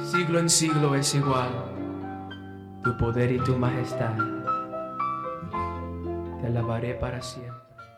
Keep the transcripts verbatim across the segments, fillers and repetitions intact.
Siglo en siglo es igual, tu poder y tu majestad. Te alabaré para siempre.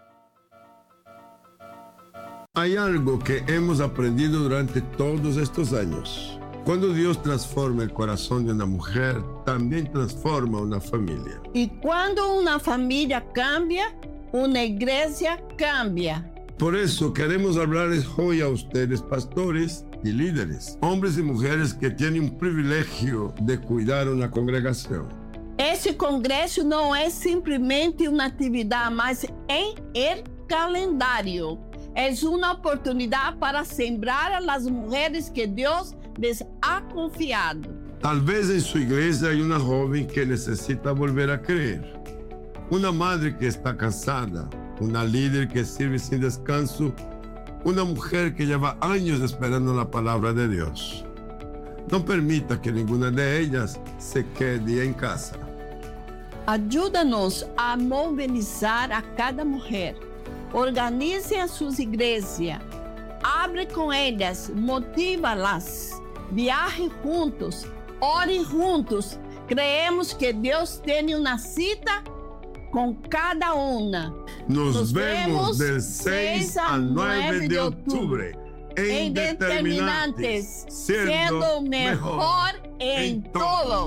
Hay algo que hemos aprendido durante todos estos años. Cuando Dios transforma el corazón de una mujer, también transforma una familia. Y cuando una familia cambia, una iglesia cambia. Por eso queremos hablarles hoy a ustedes, pastores y líderes, hombres y mujeres que tienen un privilegio de cuidar una congregación. Esse congresso não é simplesmente uma atividade, mas em el calendário. É uma oportunidade para sembrar as mulheres que Deus les ha confiado. Tal vez en su iglesia hay una joven que necesita volver a creer, una madre que está cansada, una líder que sirve sin descanso, una mujer que lleva años esperando la palabra de Dios. No permita que ninguna de ellas se quede en casa. Ajuda-nos a mobilizar a cada mulher. Organize as suas igrejas. Abre com elas, motiva-las. Viaje juntos, ore juntos. Creemos que Deus tem uma cita com cada uma. Nos, Nos vemos del seis al nueve de octubre en Determinantes, siendo mejor en todo.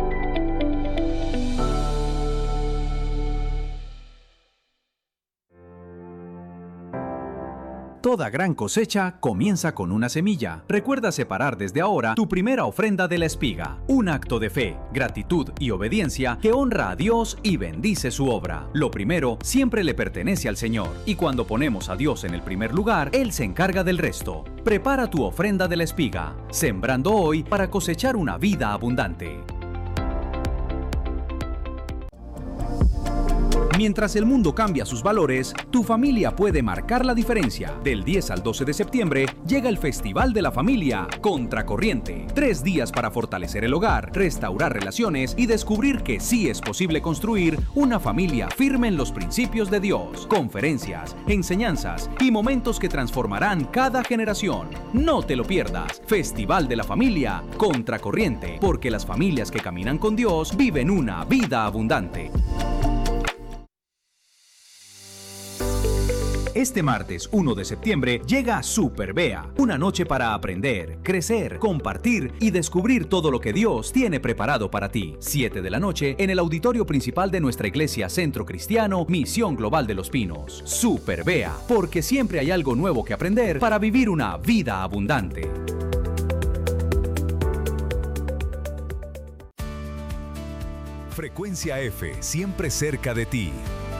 Toda gran cosecha comienza con una semilla. Recuerda separar desde ahora tu primera ofrenda de la espiga. Un acto de fe, gratitud y obediencia que honra a Dios y bendice su obra. Lo primero siempre le pertenece al Señor. Y cuando ponemos a Dios en el primer lugar, Él se encarga del resto. Prepara tu ofrenda de la espiga, sembrando hoy para cosechar una vida abundante. Mientras el mundo cambia sus valores, tu familia puede marcar la diferencia. Del diez al doce de septiembre llega el Festival de la Familia Contracorriente. Tres días para fortalecer el hogar, restaurar relaciones y descubrir que sí es posible construir una familia firme en los principios de Dios. Conferencias, enseñanzas y momentos que transformarán cada generación. No te lo pierdas. Festival de la Familia Contracorriente, porque las familias que caminan con Dios viven una vida abundante. Este martes uno de septiembre llega Super Bea, una noche para aprender, crecer, compartir y descubrir todo lo que Dios tiene preparado para ti. siete de la noche en el auditorio principal de nuestra iglesia Centro Cristiano Misión Global de los Pinos. Super Bea, porque siempre hay algo nuevo que aprender para vivir una vida abundante. Frecuencia F, siempre cerca de ti.